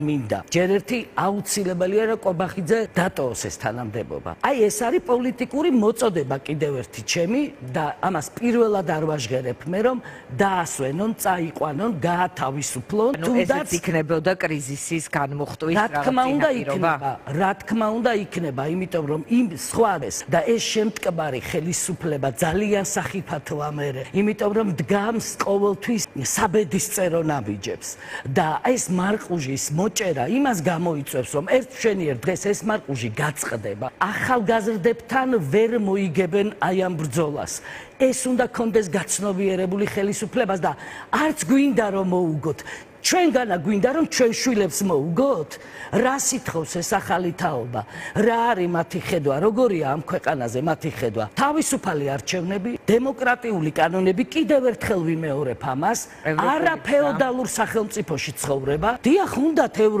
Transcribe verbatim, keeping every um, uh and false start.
მინდა ჯერ ერთი აუცილებელია რომ კობახიძე დატოვოს ეს თანამდებობა. აი ეს არის პოლიტიკური მოწოდება კიდევ ერთი ჩემი და ამას პირველად არ ვაჟღერებ მე რომ დაასვენონ, წაიყვანონ, გაათავისუფლონ, თუნდაც იქნებოდა კრიზისის განმუხტვის რა თქმა უნდა იქნება, რა თქმა უნდა იქნება, იმიტომ რომ იმ სხვადეს და ეს შემტკბარი ხელისუფლება ძალიან სახიფათოა მერე, იმიტომ რომ დგამს ყოველთვის საბედისწერო ნაბიჯებს და ეს მარყუჟის ჭერა იმას გამოიწვევს რომ ერთ მშვენიერ დღეს ეს მარყუჟი გაწყდება ახალგაზრდებთან ვერ მოიგებენ აი ამ ბრძოლას ეს უნდა კონდეს გაცნობიერებული ხელისუფლებას და არც გვინდა რომ მოუგოთ ჩვენგანა გვინდა რომ ჩვენ შვილებს მოუგოთ რა სიტყავს ეს ახალი თაობა რა არის მათი ხედვა როგორია ამ ქვეყანაზე მათი ხედვა თავისუფალი არჩევნები დემოკრატიული კანონები კიდევ ერთხელ ვიმეორებ ამას არა ფეოდალურ სახელმწიფოში ცხოვრება დიახ უნდათ